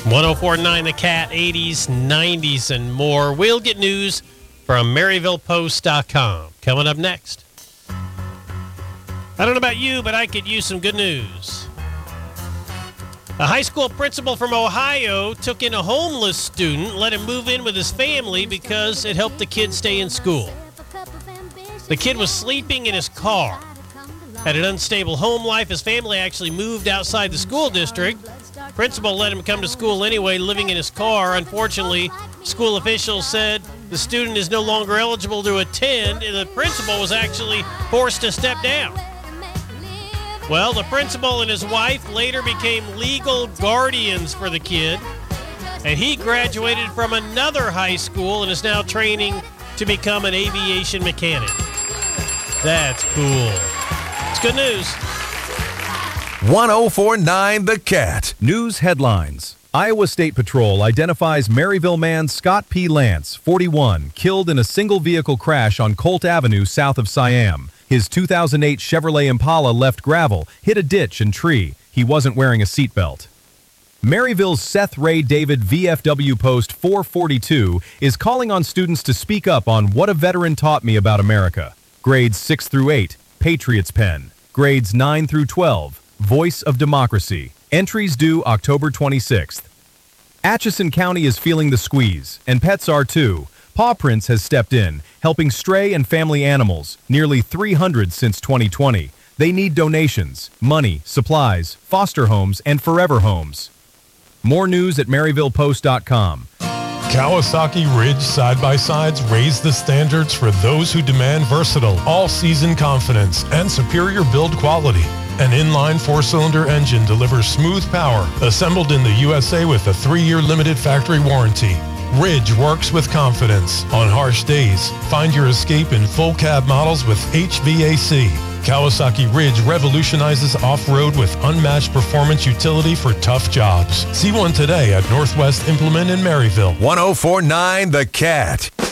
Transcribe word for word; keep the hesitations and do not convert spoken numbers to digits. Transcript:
one oh four point nine The Cat, eighties, nineties, and more. We'll get news from Maryville Post dot com. Coming up next. I don't know about you, but I could use some good news. A high school principal from Ohio took in a homeless student, let him move in with his family because it helped the kid stay in school. The kid was sleeping in his car. Had an unstable home life. His family actually moved outside the school district. Principal let him come to school anyway, living in his car. Unfortunately, school officials said the student is no longer eligible to attend, and the principal was actually forced to step down. Well, the principal and his wife later became legal guardians for the kid, and he graduated from another high school and is now training to become an aviation mechanic. That's cool. It's good news. one oh four point nine The Cat. News headlines. Iowa State Patrol identifies Maryville man Scott P. Lance, forty-one, killed in a single-vehicle crash on Colt Avenue south of Siam. His two thousand eight Chevrolet Impala left gravel, hit a ditch and tree. He wasn't wearing a seatbelt. Maryville's Seth Ray David V F W Post four forty-two is calling on students to speak up on what a veteran taught me about America. Grades six through eight, Patriot's Pen. Grades nine through twelve, Voice of Democracy. Entries due October twenty-sixth. Atchison County is feeling the squeeze, and pets are too. Paw Prints has stepped in, helping stray and family animals, nearly three hundred since twenty twenty. They need donations, money, supplies, foster homes, and forever homes. More news at Maryville Post dot com. Kawasaki Ridge side-by-sides raise the standards for those who demand versatile, all-season confidence and superior build quality. An inline four-cylinder engine delivers smooth power, assembled in the U S A with a three-year limited factory warranty. Ridge works with confidence. On harsh days, find your escape in full cab models with H V A C. Kawasaki Ridge revolutionizes off-road with unmatched performance utility for tough jobs. See one today at Northwest Implement in Maryville. one oh four point nine The Cat.